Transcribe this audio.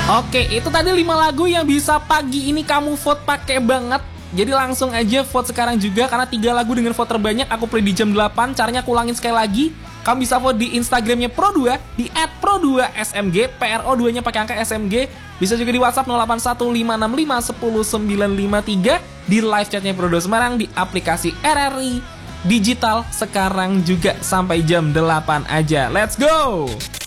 Oke, itu tadi 5 lagu yang bisa pagi ini kamu vote pakai banget. Jadi langsung aja vote sekarang juga, karena 3 lagu dengan vote terbanyak aku play di jam 8. Caranya aku ulangin sekali lagi. Kamu bisa vote di Instagramnya Pro2, di @pro2smg, PRO2-nya pakai angka SMG. Bisa juga di WhatsApp 0815651093, di live chatnya Pro2 Semarang, di aplikasi RRI Digital sekarang juga sampai jam 8 aja. Let's go!